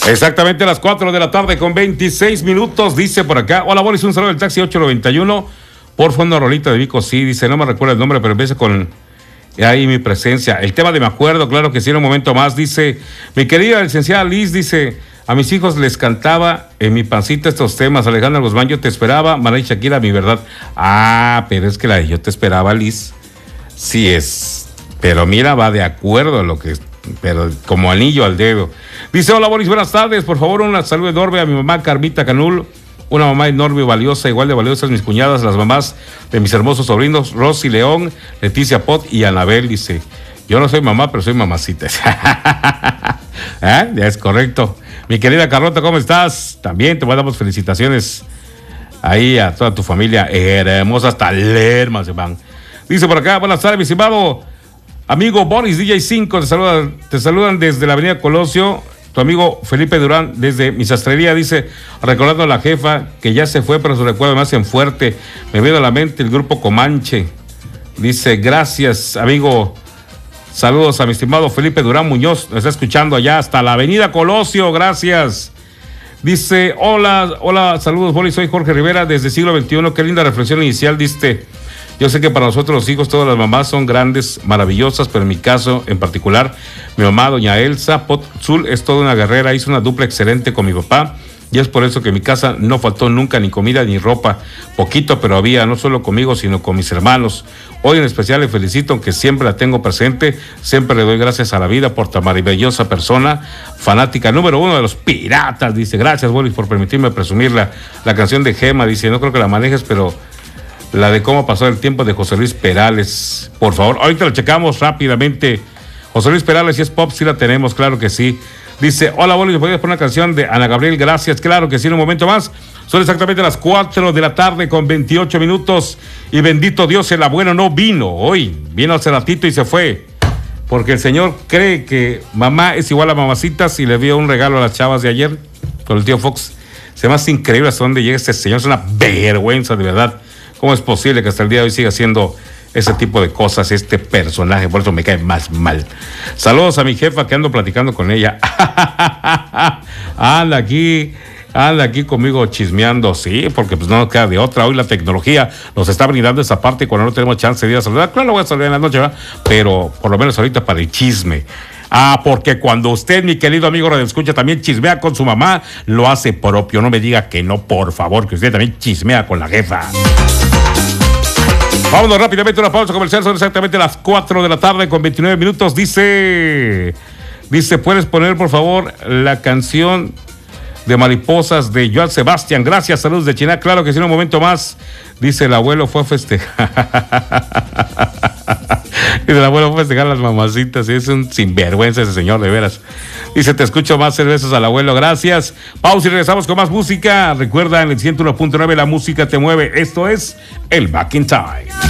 Exactamente a las 4 de la tarde con 26 minutos, dice por acá. Hola, Boris, un saludo del taxi 891. Por fondo, rolita de Vico, sí, dice, no me recuerda el nombre, pero empieza con ahí mi presencia. El tema de me acuerdo, claro que sí, en un momento más, dice, mi querida licenciada Liz, dice, a mis hijos les cantaba en mi pancita estos temas. Alejandra Guzmán, yo te esperaba, Maray Shakira, mi verdad. Ah, pero es que la de yo te esperaba, Liz, sí es, pero mira, va de acuerdo a lo que, pero como anillo al dedo. Dice, hola Boris, buenas tardes, por favor una salud enorme a mi mamá Carmita Canul, una mamá enorme y valiosa, igual de valiosas mis cuñadas, las mamás de mis hermosos sobrinos, Rosy León, Leticia Pot y Anabel. Dice, yo no soy mamá, pero soy mamacita. ¿Eh? Ya es correcto. Mi querida Carlota, ¿cómo estás? También te mandamos felicitaciones ahí a toda tu familia hermosa, hasta Lerma se van. Dice por acá, buenas tardes, mi estimado amigo Boris DJ5, te saludan desde la avenida Colosio, tu amigo Felipe Durán desde mi sastrería, dice, recordando a la jefa que ya se fue, pero su recuerdo me hacen fuerte, me viene a la mente el grupo Comanche. Dice, gracias amigo, saludos a mi estimado Felipe Durán Muñoz, nos está escuchando allá hasta la avenida Colosio, gracias. Dice, hola, saludos Boris, soy Jorge Rivera desde siglo XXI, qué linda reflexión inicial, dice. Yo sé que para nosotros los hijos, todas las mamás son grandes, maravillosas, pero en mi caso en particular, mi mamá, doña Elsa Potzul, es toda una guerrera, hizo una dupla excelente con mi papá, y es por eso que en mi casa no faltó nunca ni comida ni ropa, poquito pero había, no solo conmigo, sino con mis hermanos. Hoy en especial le felicito, aunque siempre la tengo presente, siempre le doy gracias a la vida por tan maravillosa persona, fanática número 1 de los Piratas, dice, gracias Boris por permitirme presumir la canción de Gema, dice, no creo que la manejes, pero la de cómo pasó el tiempo de José Luis Perales, por favor, ahorita lo checamos rápidamente. José Luis Perales, si es pop, sí la tenemos, claro que sí. Dice, hola Boris, ¿me podrías poner una canción de Ana Gabriel? Gracias, claro que sí, en un momento más. Son exactamente las 4 de la tarde con 28 minutos y bendito Dios, el abuelo no vino hoy, vino hace ratito y se fue, porque el señor cree que mamá es igual a mamacitas y le dio un regalo a las chavas de ayer con el tío Fox. Se me hace increíble hasta dónde llega este señor, es una vergüenza de verdad. ¿Cómo es posible que hasta el día de hoy siga haciendo ese tipo de cosas, este personaje? Por eso me cae más mal. Saludos a mi jefa que ando platicando con ella. Anda aquí conmigo chismeando, sí, porque pues no nos queda de otra. Hoy la tecnología nos está brindando esa parte cuando no tenemos chance de ir a saludar. Claro, voy a saludar en la noche, ¿verdad? Pero por lo menos ahorita para el chisme. Ah, porque cuando usted, mi querido amigo Radio Escucha, también chismea con su mamá, lo hace propio. No me diga que no, por favor, que usted también chismea con la jefa. Vámonos rápidamente a una pausa comercial. Son exactamente las 4 de la tarde con 29 minutos. Dice, ¿puedes poner, por favor, la canción de Mariposas de Joan Sebastián? Gracias, saludos de China. Claro que sí, en un momento más. Dice, el abuelo fue a festejar. Dice, el abuelo fue a festejar las mamacitas. Es un sinvergüenza ese señor, de veras. Dice, te escucho más cervezas al abuelo. Gracias. Pausa y regresamos con más música. Recuerda, en el 101.9 la música te mueve. Esto es el Back in Time.